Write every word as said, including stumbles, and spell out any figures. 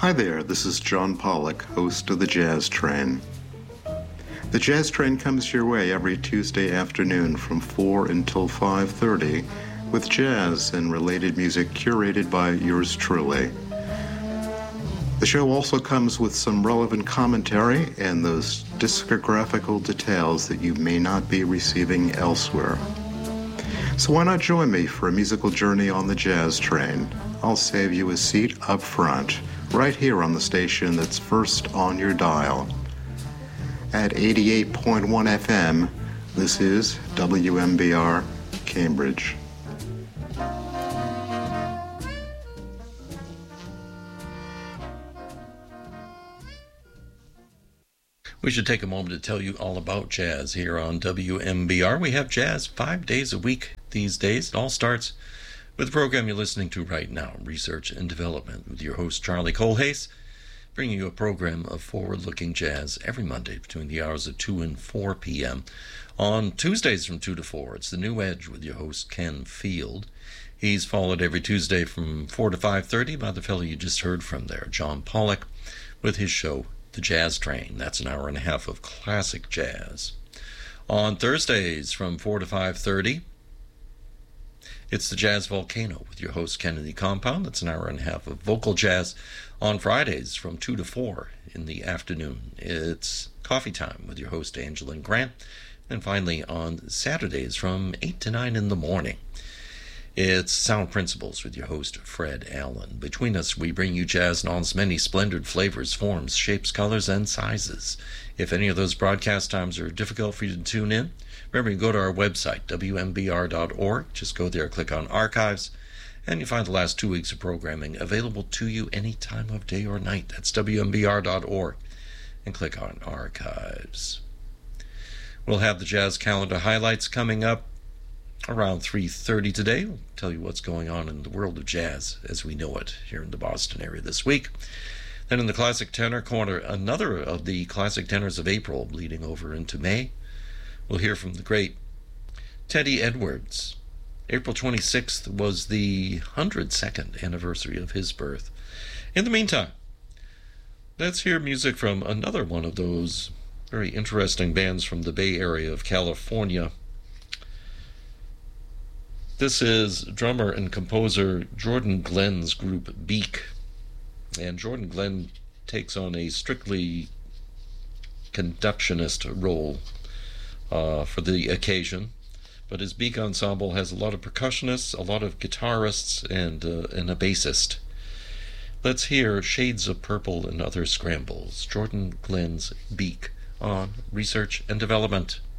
Hi there, this is John Pollock, host of The Jazz Train. The Jazz Train comes your way every Tuesday afternoon from four until five thirty with jazz and related music curated by yours truly. The show also comes with some relevant commentary and those discographical details that you may not be receiving elsewhere. So why not join me for a musical journey on the Jazz Train? I'll save you a seat up front, right here on the station that's first on your dial. At eighty-eight point one F M, this is W M B R Cambridge. We should take a moment to tell you all about jazz here on W M B R. We have jazz five days a week these days. It all starts with the program you're listening to right now, Research and Development, with your host, Charlie Colhase, bringing you a program of forward-looking jazz every Monday between the hours of two and four p.m. On Tuesdays from two to four, it's The New Edge with your host, Ken Field. He's followed every Tuesday from four to five thirty by the fellow you just heard from there, John Pollock, with his show, The Jazz Train. That's an hour and a half of classic jazz. On Thursdays from four to five thirty, it's The Jazz Volcano with your host, Kennedy Compound. That's an hour and a half of vocal jazz. On Fridays from two to four in the afternoon, it's Coffee Time with your host, Angeline Grant. And finally, on Saturdays from eight to nine in the morning, it's Sound Principles with your host, Fred Allen. Between us, we bring you jazz in all its many splendid flavors, forms, shapes, colors, and sizes. If any of those broadcast times are difficult for you to tune in, remember, you can go to our website, W M B R dot org. Just go there, click on Archives, and you find the last two weeks of programming available to you any time of day or night. That's W M B R dot org, and click on Archives. We'll have the Jazz Calendar highlights coming up around three thirty today. We'll tell you what's going on in the world of jazz as we know it here in the Boston area this week. Then in the Classic Tenor Corner, another of the classic tenors of April bleeding over into May. We'll hear from the great Teddy Edwards. April twenty-sixth was the one hundred second anniversary of his birth. In the meantime, let's hear music from another one of those very interesting bands from the Bay Area of California. This is drummer and composer Jordan Glenn's group Beak. And Jordan Glenn takes on a strictly conductionist role uh, for the occasion. But his Beak ensemble has a lot of percussionists, a lot of guitarists, and, uh, and a bassist. Let's hear Shades of Purple and Other Scrambles. Jordan Glenn's Beak on Research and Development.